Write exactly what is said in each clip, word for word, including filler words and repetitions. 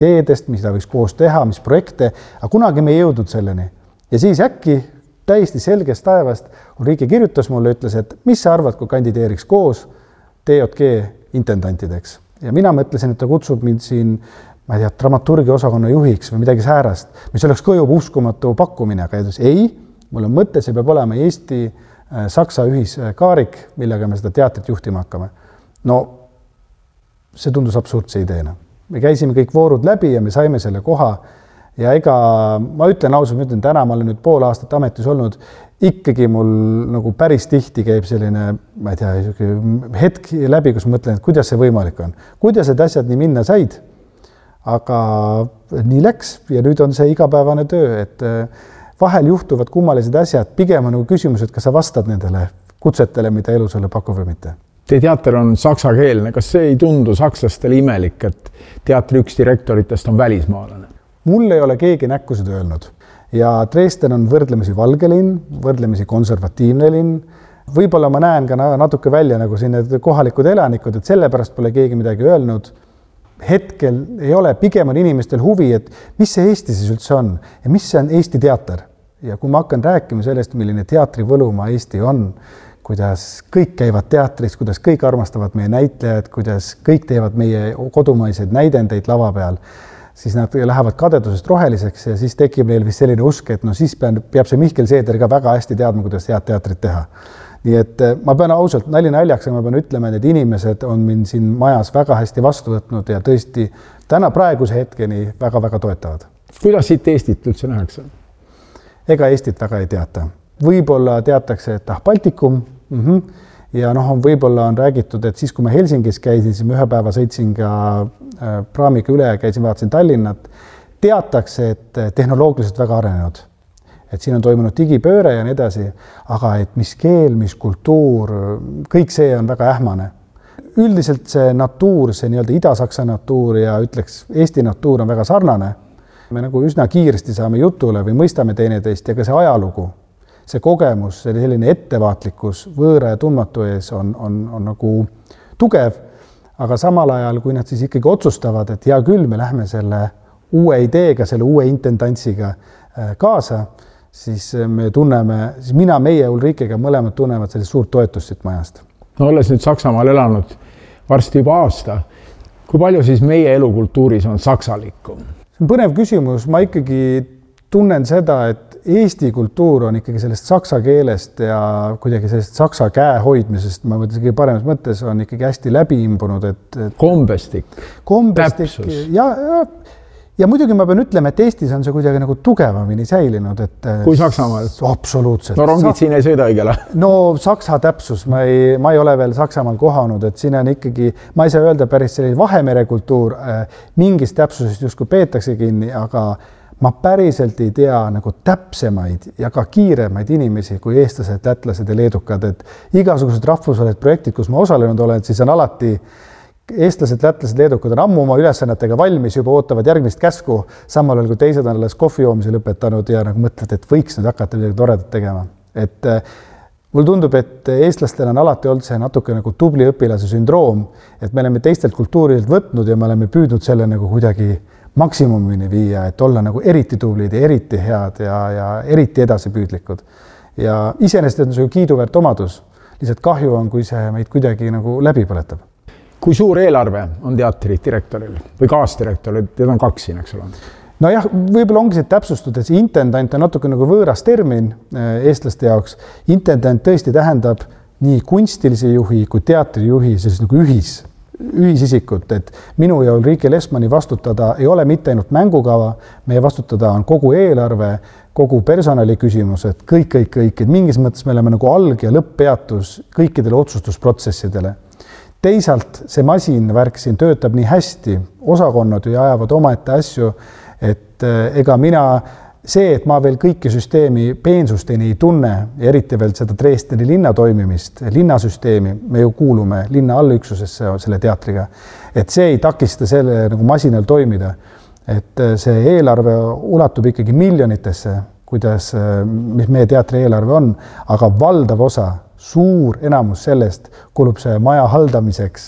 ideedest, mis ta võiks koos teha, mis projekte, aga kunagi me ei jõudnud selleni. Ja siis äkki täiesti selgest taevast Ulrike kirjutas mulle, ütles, et mis sa arvad, kui kandideeriks koos T J G intendantideks. Ja mina mõtlesin, et ta kutsub mind siin, ma ei tea, dramaturgia osakonna juhiks või midagi säärast, mis oleks kõjub uskumatu pakkumine, aga ütles, ei, mul on mõte, see peab olema Eesti-Saksa ühiskaarik, millega me seda teatrit juhtima hakkame. No see tundus absurdse ideena. Me käisime kõik voorud läbi ja me saime selle koha ja ega ma ütlen ausalt, ma ütlen täna, ma olen nüüd pool aastat ametis olnud, ikkagi mul nagu päris tihti käib selline, ma ei tea, hetk läbi, kus ma mõtlen, et kuidas see võimalik on. Kuidas need asjad nii minna said, aga nii läks ja nüüd on see igapäevane töö, et vahel juhtuvad kummalised asjad, pigem on nagu küsimus, et kas sa vastad nendele kutsetele, mida elu sulle pakub või mitte. Teie teater on saksakeelne. Kas see ei tundu sakslastele imelik, et teatri üks direktoritest on välismaalane? Mul ei ole keegi näkkused öelnud. Ja Dresden on võrdlemisi valge linn, võrdlemisi konservatiivne linn. Võib-olla ma näen ka natuke välja nagu siin need kohalikud elanikud, et sellepärast pole keegi midagi öelnud. Hetkel ei ole, pigem on inimestel huvi, et mis see Eesti siis üldse on ja mis see on Eesti teater. Ja kui ma hakkan rääkima sellest, milline teatri võlumaa Eesti on, kuidas kõik käivad teatris, kuidas kõik armastavad meie näitlejad, kuidas kõik teevad meie kodumaiseid näidendeid lava peal, siis nad lähevad kadedusest roheliseks ja siis tekib neil vist selline usk, et no siis peab see Mihkel Seeder ka väga hästi teadma, kuidas head teatrit teha. Nii et ma pean ausalt nali naljaks, ma pean ütlema, et inimesed on mind siin majas väga hästi vastu võtnud ja tõesti täna praeguse hetkeni väga-väga toetavad. Kuidas siit Eestit üldse nähakse? Ega Eestit väga ei teata. Võib-olla teatakse, et ah, Baltikum, mm-hmm. ja noh, võib-olla on räägitud, et siis, kui ma Helsingis käisin, siis ma ühe päeva sõitsin ka praamiga üle ja käisin, vaatasin Tallinnat, teatakse, et tehnoloogiliselt väga arenenud. Et siin on toimunud digipööre ja nii edasi, aga et mis keel, mis kultuur, kõik see on väga ähmane. Üldiselt see natuur, see nii-öelda Ida-Saksa natuur ja ütleks, Eesti natuur on väga sarnane. Me nagu üsna kiiresti saame jutule või mõistame teineteist ja ka see ajalugu. See kogemus, selline ettevaatlikkus võõra ja tundmatu ees on, on, on nagu tugev, aga samal ajal, kui nad siis ikkagi otsustavad, et hea küll, me lähme selle uue ideega, selle uue intendantsiga kaasa, siis me tunneme, siis mina, meie Ulrikega mõlemad tunnevad sellist suurt toetust siit majast. No olles nüüd Saksamaal elanud varsti juba aasta, kui palju siis meie elukultuuris on saksalikku? See on põnev küsimus, ma ikkagi tunnen seda, et Eesti kultuur on ikkagi sellest saksa keelest ja kuidagi sellest saksa käe hoidmisest, ma mõtlen, kõige paremas mõttes on ikkagi hästi läbi imbunud, et, et kombestik, kombestik ja, ja, ja muidugi ma pean ütlema, et Eestis on see kuidagi nagu tugevamini säilinud, et kui Saksamaal? Absoluutselt. No rongid siin ei sõida õigele. No saksa täpsus, ma ei, ma ei ole veel Saksamaal kohanud, et siin on ikkagi, ma ei saa öelda päris selline Vahemere kultuur, mingist täpsusest justkui peetakse kinni, aga ma päriselt ei tea nagu täpsemaid ja ka kiiremaid inimesi kui eestlased, lätlased ja leedukad, et igasugused rahvusvahelised projektid, kus ma osalenud olen, siis on alati eestlased, lätlased, leedukad on ammu oma ülesannetega valmis, juba ootavad järgmist käsku, samal ajal kui teised on alles kohvi joomise lõpetanud ja nagu mõtled, et võiks nüüd hakata midagi toredat tegema. Et mul tundub, et eestlastel on alati olnud see natuke nagu tubli õpilase sündroom, et me oleme teistelt kultuurilt võtnud ja me oleme püüdnud selle nagu kuidagi maksimumini viia, et olla nagu eriti tublid ja eriti head ja, ja eriti edasipüüdlikud. Ja iseenesest on see kiiduväärt omadus. Lihtsalt kahju on, kui see meid kuidagi nagu läbi põletab. Kui suur eelarve on teatri direktoril või kaasdirektoril? Teed on kaks siin, eks ole? No jah, võib-olla ongi see täpsustud, et see intendant on natuke nagu võõras termin eestlaste jaoks. Intendant tõesti tähendab nii kunstilise juhi kui teatrijuhi, sellist nagu ühis ühisisikut, et minu ja Ulrike Lesmani vastutada ei ole mitte ainult mängukava, meie vastutada on kogu eelarve, kogu personali küsimus, et kõik, kõik, kõik, et mingis mõttes me oleme nagu alg- ja lõpppeatus kõikidele otsustusprotsessidele. Teisalt see masinvärk siin töötab nii hästi, osakonnad ju ajavad omaette asju, et ega mina see, et ma veel kõiki süsteemi peensusteni ei tunne, eriti veel seda Dresdeni linna toimimist, linnasüsteemi, me ju kuulume linna allüksusesse selle teatriga, et see ei takista selle nagu masinal toimida. Et see eelarve ulatub ikkagi miljonitesse, kuidas, mis meie teatri eelarve on, aga valdav osa, suur enamus sellest kulub see maja haldamiseks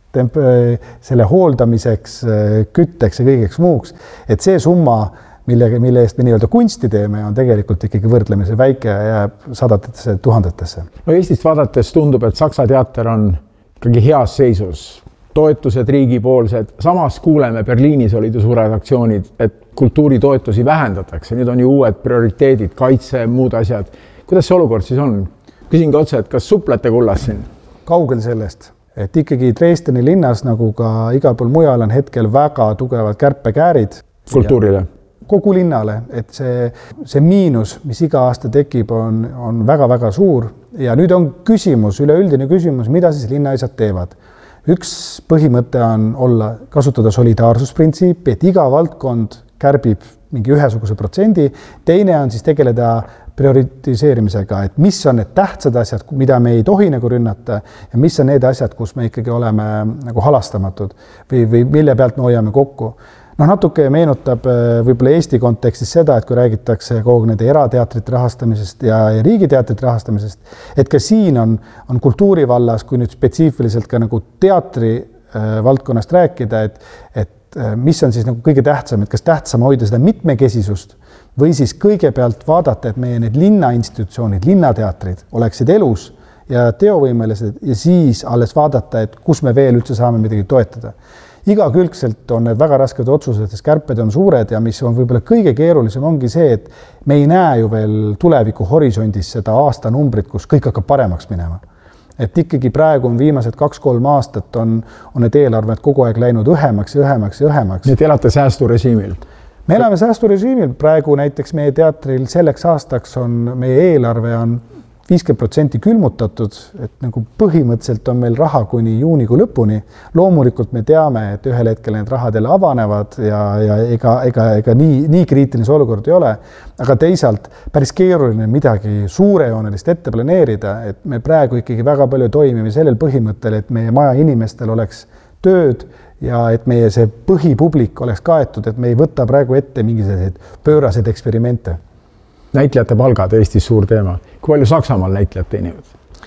temp-, selle hooldamiseks, kütteks ja kõigeks muuks, et see summa, millega, mille eest me nii-öelda kunsti teeme, on tegelikult ikkagi võrdlemisi väike ja jääb sadatesse tuhandetesse. No Eestist vaadates tundub, et Saksa teater on ikkagi heas seisus. Toetused riigipoolsed, samas kuuleme, Berliinis olid ju suured aktsioonid, et kultuuritoetusi vähendatakse, nüüd on ju uued prioriteedid, kaitse, muud asjad. Kuidas see olukord siis on? Küsin ka otse, et kas suplete kullas siin? Kaugel sellest, et ikkagi Dresdeni linnas, nagu ka igal pool mujal, on hetkel väga tugevad kärpekäärid. Kultuurile? Kogu linnale, et see, see miinus, mis iga aasta tekib, on, on väga-väga suur ja nüüd on küsimus, üleüldine küsimus, mida siis linnaisad teevad. Üks põhimõte on olla, kasutada solidaarsusprintsiipi, et iga valdkond kärbib mingi ühesuguse protsendi, teine on siis tegeleda prioritiseerimisega, et mis on need tähtsad asjad, mida me ei tohi nagu rünnata ja mis on need asjad, kus me ikkagi oleme nagu halastamatud või, või mille pealt me hoiame kokku. Noh, natuke meenutab võib-olla Eesti kontekstis seda, et kui räägitakse kogu nende erateatrite rahastamisest ja, ja riigiteatrite rahastamisest, et ka siin on, on kultuurivallas, kui nüüd spetsiifiliselt ka nagu teatri äh, valdkonnast rääkida, et, et äh, mis on siis nagu kõige tähtsam, et kas tähtsam hoida seda mitmekesisust või siis kõigepealt vaadata, et meie need linnainstitutsioonid, linnateatrid oleksid elus ja teovõimelised ja siis alles vaadata, et kus me veel üldse saame midagi toetada. Igakülgselt on need väga rasked otsused, sest kärped on suured ja mis on võib-olla kõige keerulisem ongi see, et me ei näe ju veel tuleviku horisondis seda aastanumbrit, kus kõik hakkab paremaks minema. Et ikkagi praegu on viimased kaks-kolm aastat on, on need eelarved kogu aeg läinud õhemaks ja õhemaks ja õhemaks. Nii et elate säästurežiimil? Me elame säästurežiimil. Praegu näiteks meie teatril selleks aastaks on meie eelarve on viiskümmend protsenti külmutatud, et nagu põhimõtteliselt on meil raha kuni juunikuu lõpuni. Loomulikult me teame, et ühel hetkel need rahad jälle avanevad ja, ja ega, ega, ega nii, nii kriitiline olukord ei ole, aga teisalt päris keeruline midagi suurejoonelist ette planeerida, et me praegu ikkagi väga palju toimime sellel põhimõttel, et meie maja inimestel oleks tööd ja et meie see põhipublik oleks kaetud, et me ei võta praegu ette mingisuguseid pööraseid eksperimente. Näitlejate palgad Eestis suur teema. Kui palju Saksamaal näitlejad teenivad?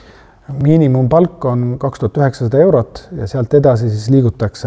Miinimumpalk on kaks tuhat üheksasada eurot ja sealt edasi siis liigutakse,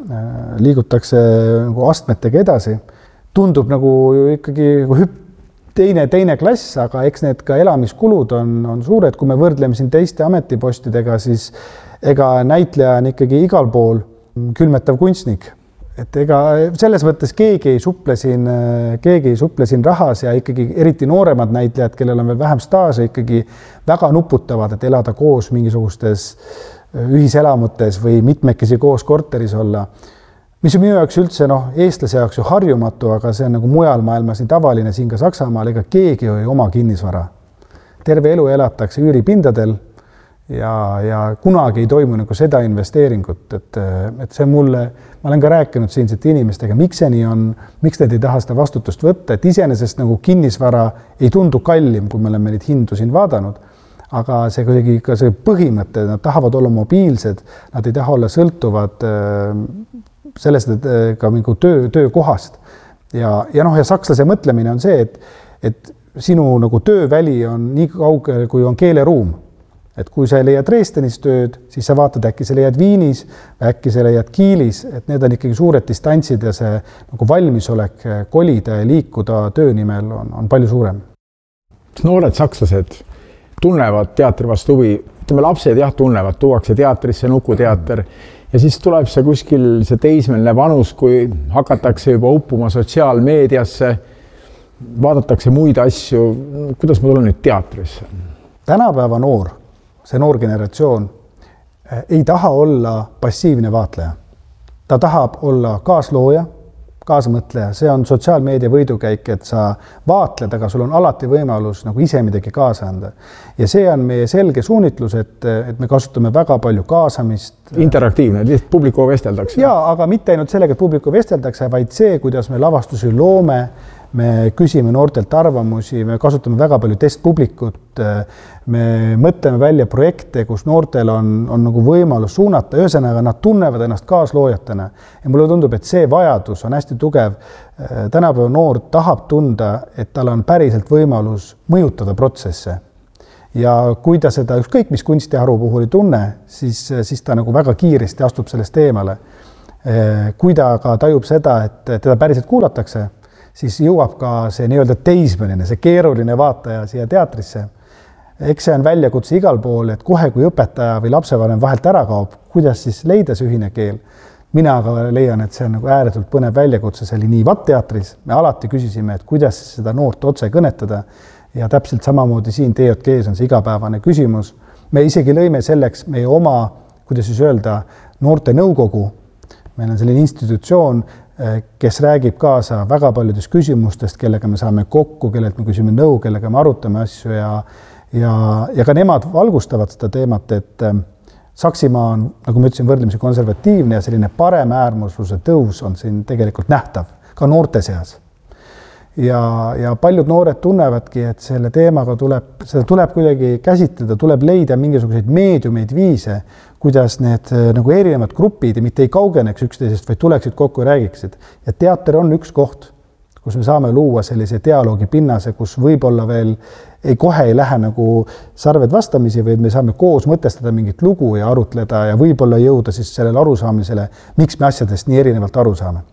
liigutakse nagu astmetega edasi. Tundub nagu ikkagi hüpp, teine, teine klass, aga eks need ka elamiskulud on, on suured. Kui me võrdleme siin teiste ametipostidega, siis ega näitleja on ikkagi igal pool külmetav kunstnik. Et ega selles mõttes keegi ei suple siin, keegi ei suple siin rahas ja ikkagi eriti nooremad näitlejad, kellel on veel vähem staaže, ikkagi väga nuputavad, et elada koos mingisugustes ühiselamutes või mitmekesi koos korteris olla. Mis on minu jaoks üldse noh, eestlase jaoks ju harjumatu, aga see on nagu mujal maailmas nii tavaline, siin ka Saksamaal, ega keegi ei oma kinnisvara. Terve elu elatakse üüripindadel ja, ja kunagi ei toimu nagu seda investeeringut, et, et see mulle, ma olen ka rääkinud siinsete inimestega, miks see nii on, miks need ei taha seda vastutust võtta, et iseenesest nagu kinnisvara ei tundu kallim, kui me oleme neid hindu siin vaadanud, aga see kuidagi ka see põhimõte, nad tahavad olla mobiilsed, nad ei taha olla sõltuvad sellest, et ka mingi töö, töökohast. Ja, ja noh, ja sakslase mõtlemine on see, et, et sinu nagu tööväli on nii kaugel, kui on keeleruum. Et kui sa leiad Dresdenis tööd, siis sa vaatad, äkki sa leiad Viinis, äkki sa leiad Kiilis, et need on ikkagi suured distantsid ja see nagu valmisolek kolida ja liikuda töö nimel on, on palju suurem. Noored sakslased tunnevad teatri vastu huvi, ütleme lapsed jah tunnevad, tuuakse teatrisse, Nukuteater ja siis tuleb see kuskil see teismeline vanus, kui hakatakse juba uppuma sotsiaalmeediasse, vaadatakse muid asju, kuidas ma tulen nüüd teatrisse? Tänapäeva noor see noor generatsioon ei taha olla passiivne vaatleja. Ta tahab olla kaaslooja, kaasamõtleja. See on sotsiaalmeedia võidukäik, et sa vaatled, aga sul on alati võimalus nagu ise midagi kaasa anda. Ja see on meie selge suunitlus, et, et me kasutame väga palju kaasamist. Interaktiivne, lihtsalt publikuga vesteldakse. Jaa, aga mitte ainult sellega, et publikuga vesteldakse, vaid see, kuidas me lavastusi loome, me küsime noortelt arvamusi, me kasutame väga palju testpublikut, me mõtleme välja projekte, kus noortel on, on nagu võimalus suunata, ühesõnaga nad tunnevad ennast kaasloojatena. Ja mulle tundub, et see vajadus on hästi tugev. Tänapäeva noor tahab tunda, et tal on päriselt võimalus mõjutada protsesse. ja kui ta seda ükskõik mis kunstiharu puhul ei tunne, siis, siis ta nagu väga kiiresti astub sellest eemale. Kui ta aga tajub seda, et teda päriselt kuulatakse, siis jõuab ka see nii-öelda teismeline, see keeruline vaataja siia teatrisse. Eks see on väljakutse igal pool, et kohe kui õpetaja või lapsevanem vahelt ära kaob, kuidas siis leida see ühine keel. Mina aga leian, et see on nagu ääretult põnev väljakutse, see oli nii Vatt-teatris, me alati küsisime, et kuidas seda noort otse kõnetada ja täpselt samamoodi siin T J G-s on see igapäevane küsimus. Me isegi lõime selleks meie oma, kuidas siis öelda, noorte nõukogu. Meil on selline institutsioon, kes räägib kaasa väga paljudest küsimustest, kellega me saame kokku, kellelt me küsime nõu, kellega me arutame asju ja, ja, ja ka nemad valgustavad seda teemat, et Saksimaa on, nagu ma ütlesin, võrdlemisi konservatiivne ja selline parem äärmusluse tõus on siin tegelikult nähtav, ka noorte seas. Ja, ja paljud noored tunnevadki, et selle teemaga tuleb, seda tuleb kuidagi käsitleda, tuleb leida mingisuguseid meediumeid viise, kuidas need nagu erinevad grupid ja mitte ei kaugeneks üksteisest, vaid tuleksid kokku ja räägiksid. Ja teater on üks koht, kus me saame luua sellise dialoogi pinnase, kus võib-olla veel ei kohe ei lähe nagu sarved vastamisi, vaid me saame koos mõtestada mingit lugu ja arutleda ja võib-olla jõuda siis sellele arusaamisele, miks me asjadest nii erinevalt aru saame.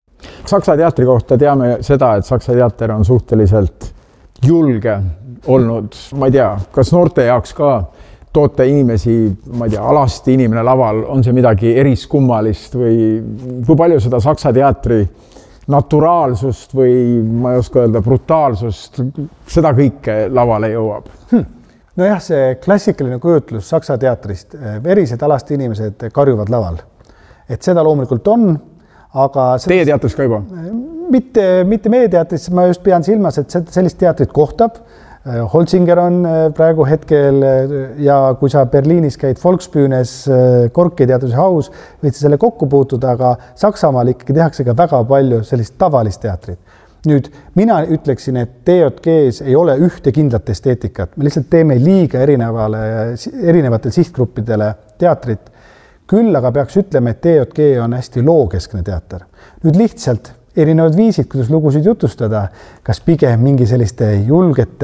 Saksa teatri kohta teame seda, et Saksa teater on suhteliselt julge olnud, ma ei tea, kas noorte jaoks ka toote inimesi, ma ei tea, alasti inimene laval, on see midagi eriskummalist või kui palju seda Saksa teatri naturaalsust või ma ei oska öelda brutaalsust, seda kõike lavale jõuab? Hmm. No jah, see klassikaline kujutlus Saksa teatrist, verised alasti inimesed karjuvad laval. Et seda loomulikult on, aga... Teie teatris ka juba? Mitte, mitte meie teatris, ma just pean silmas, et sellist teatrit kohtab. Holzinger on praegu hetkel ja kui sa Berliinis käid Volksbühnes Korki teatrise haus, võid sa selle kokku puutuda, aga Saksamaal ikkagi tehakse ka väga palju sellist tavalist teatrit. Nüüd, mina ütleksin, et T J G-s ei ole ühte kindlat esteetikat. Me lihtsalt teeme liiga erinevale, erinevatele sihtgruppidele teatrit. Küll aga peaks ütlema, et T J G on hästi lookeskne teater. Nüüd lihtsalt erinevad viisid, kuidas lugusid jutustada, kas pigem mingi selliste julgete,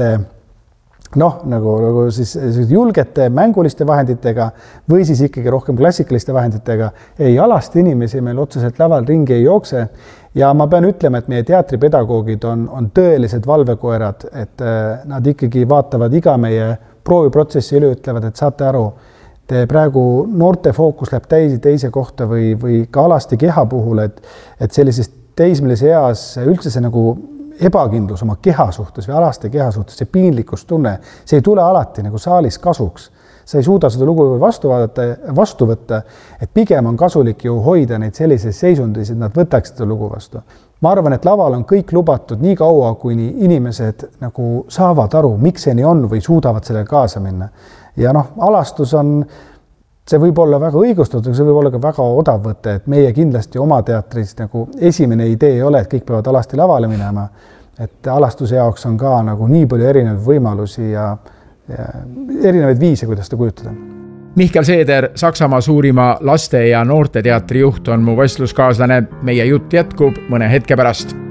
noh, nagu, nagu siis julgete mänguliste vahenditega või siis ikkagi rohkem klassikaliste vahenditega. Ei, alasti inimesi meil otseselt laval ringi ei jookse ja ma pean ütlema, et meie teatripedagoogid on, on tõelised valvekoerad, et nad ikkagi vaatavad iga meie prooviprotsessi üle, ütlevad, et saate aru, te praegu noorte fookus läheb täisi teise kohta või, või ka alasti keha puhul, et, et sellisest teismelise eas üldse see nagu ebakindlus oma keha suhtes või alaste keha suhtes, see piinlikust tunne, see ei tule alati nagu saalis kasuks. Sa ei suuda seda lugu vastu vaadata, vastu võtta, et pigem on kasulik ju hoida neid sellises seisundis, et nad võtaks seda lugu vastu. Ma arvan, et laval on kõik lubatud nii kaua, kuni inimesed nagu saavad aru, miks see nii on või suudavad sellega kaasa minna. Ja noh, alastus on see võib olla väga õigustatud, see võib olla ka väga odav võte, et meie kindlasti oma teatris nagu esimene idee ei ole, et kõik peavad alasti lavale minema, et alastuse jaoks on ka nagu nii palju erinevaid võimalusi ja, ja erinevaid viise, kuidas seda kujutada. Mihkel Seeder, Saksamaa suurima laste- ja noorte teatri juht on mu vestluskaaslane. Meie jutt jätkub mõne hetke pärast.